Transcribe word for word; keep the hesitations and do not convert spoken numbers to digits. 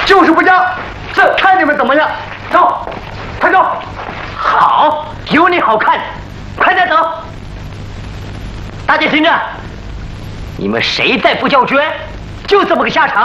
就是不交。这看你们怎么样？走，快走！ 好，有你好看，快点走！大家听着，你们谁再不交卷，就这么个下场。